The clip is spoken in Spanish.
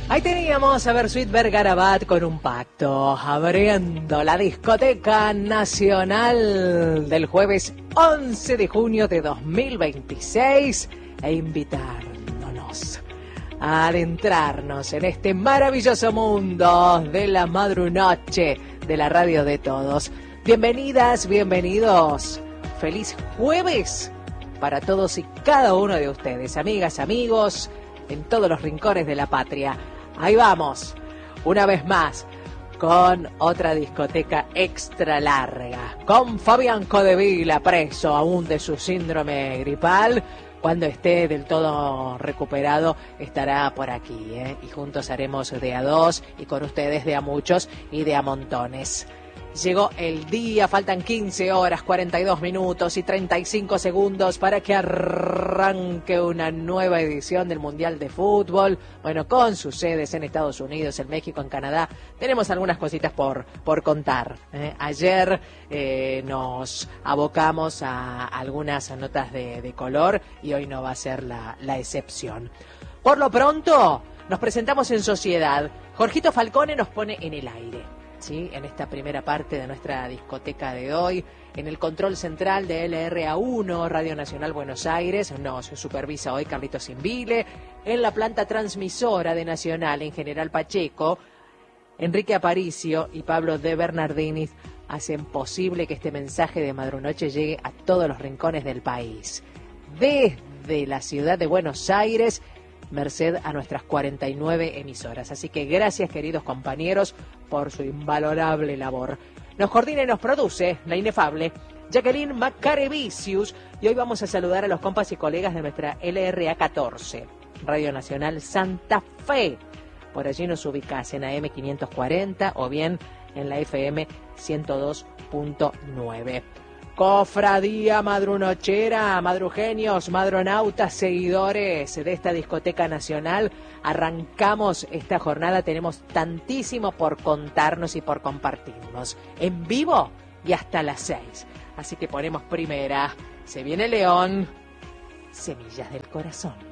Ahí teníamos a Bersuit Vergarabat con un pacto, abriendo la discoteca nacional del jueves 11 de junio de 2026 e invitándonos a adentrarnos en este maravilloso mundo de la madrunoche de la radio de todos. Bienvenidas, bienvenidos. Feliz jueves para todos y cada uno de ustedes, amigas, amigos, en todos los rincones de la patria. Ahí vamos, una vez más, con otra discoteca extra larga, con Fabián Codevila, preso aún de su síndrome gripal. Cuando esté del todo recuperado, estará por aquí, y juntos haremos de a dos, y con ustedes de a muchos y de a montones. Llegó el día, faltan 15 horas, 42 minutos y 35 segundos para que arranque una nueva edición del Mundial de Fútbol. Bueno, con sus sedes en Estados Unidos, en México, en Canadá. Tenemos algunas cositas por contar. Ayer nos abocamos a algunas notas de color y hoy no va a ser la excepción. Por lo pronto, nos presentamos en sociedad. Jorgito Falcone nos pone en el aire. ¿Sí? En esta primera parte de nuestra discoteca de hoy, en el control central de LRA1, Radio Nacional Buenos Aires, nos supervisa hoy Carlitos Invile. En la planta transmisora de Nacional, en General Pacheco, Enrique Aparicio y Pablo de Bernardini hacen posible que este mensaje de Madrunoche llegue a todos los rincones del país. Desde la ciudad de Buenos Aires, merced a nuestras 49 emisoras. Así que gracias, queridos compañeros, por su invalorable labor. Nos coordina y nos produce la inefable Jacqueline Macarevicius, y hoy vamos a saludar a los compas y colegas de nuestra LRA 14, Radio Nacional Santa Fe. Por allí nos ubicás en AM 540 o bien en la FM 102.9. Cofradía madrunochera, madrugenios, madronautas, seguidores de esta discoteca nacional. Arrancamos esta jornada, tenemos tantísimo por contarnos y por compartirnos. En vivo y hasta las 6. Así que ponemos primera. Se viene León, Semillas del Corazón.